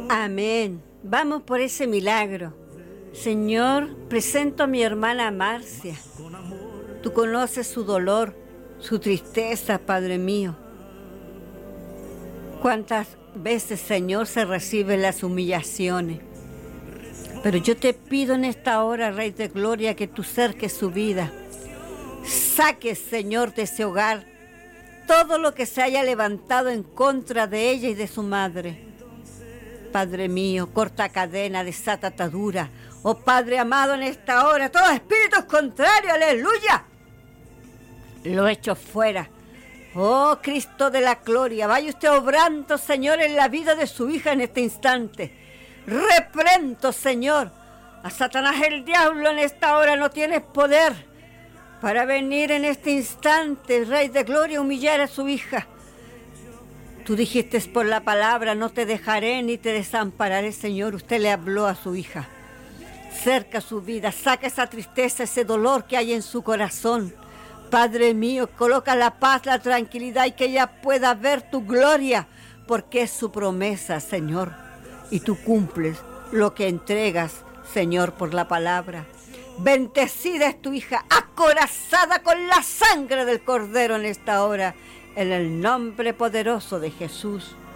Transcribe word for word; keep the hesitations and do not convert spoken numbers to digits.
Amén. Vamos por ese milagro. Señor, presento a mi hermana Marcia. Tú conoces su dolor, su tristeza, Padre mío. Cuántas veces, Señor, se reciben las humillaciones. Pero yo te pido en esta hora, Rey de Gloria, que tú cerques su vida. Saques, Señor, de ese hogar todo lo que se haya levantado en contra de ella y de su madre. Padre mío, corta cadena, desata atadura. Oh Padre amado, en esta hora, todo espíritu contrario, aleluya, lo echo fuera. Oh Cristo de la gloria, vaya usted obrando, Señor, en la vida de su hija en este instante. Reprendo, Señor, a Satanás el diablo en esta hora, no tienes poder para venir en este instante, Rey de gloria, humillar a su hija. Tú dijiste por la palabra, no te dejaré ni te desampararé, Señor. Usted le habló a su hija. Cerca su vida, saca esa tristeza, ese dolor que hay en su corazón. Padre mío, coloca la paz, la tranquilidad y que ella pueda ver tu gloria, porque es su promesa, Señor. Y tú cumples lo que entregas, Señor, por la palabra. Bendecida es tu hija, acorazada con la sangre del Cordero en esta hora, en el nombre poderoso de Jesús.